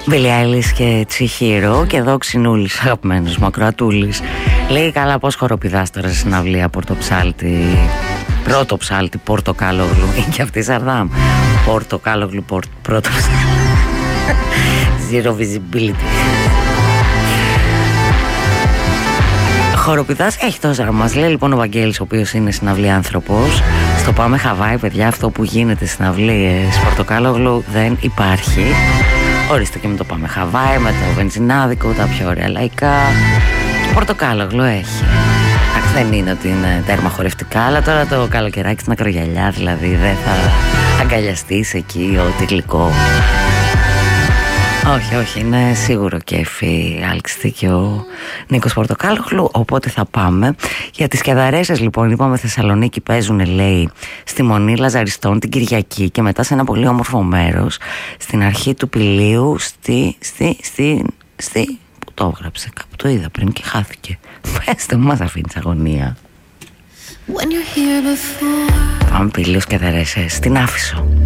Billie Eilish και Τσιχίρο. Και εδώ Ξινούλης, αγαπημένος Μακροατούλης, λέει καλά πως χοροπηδάς τώρα στη συναυλία Πορτοψάλτη. Πρώτο ψάλτη, Πορτοκάλογλου. Είναι και αυτή η Σαρδάμ. Πορτοκάλογλου, πρώτο ψάλτη. Zero visibility. Χοροπηδάς έχει τόσα. Μας λέει λοιπόν ο Βαγγέλης, ο οποίος είναι συναυλία άνθρωπος. Στο Πάμε Χαβάη, παιδιά, αυτό που γίνεται στις συναυλίες Πορτοκάλογλου δεν υπάρχει. Ορίστε και με το Πάμε Χαβάη, με το βενζινάδικο, τα πιο ωραία λαϊκά. Το Πορτοκάλογλου έχει. Δεν είναι ότι είναι τέρμα χορευτικά, αλλά τώρα το καλοκαιράκι στην ακρογιαλιά, δηλαδή δεν θα αγκαλιαστείς εκεί ό,τι γλυκό. Όχι, είναι σίγουρο κέφι. Άλξτε και ο Νίκος Πορτοκάλογλου, οπότε θα πάμε. Για τις Κεδαρέσες λοιπόν, είπαμε Θεσσαλονίκη παίζουν, λέει, στη Μονή Λαζαριστών την Κυριακή και μετά σε ένα πολύ όμορφο μέρος στην αρχή του Πηλίου, που το έγραψε, κάπου το είδα πριν και χάθηκε. Πέστε μου, μας αφήνεις αγωνία. Πάμε Πηλίος Κεδαρέσες στην Άφησο.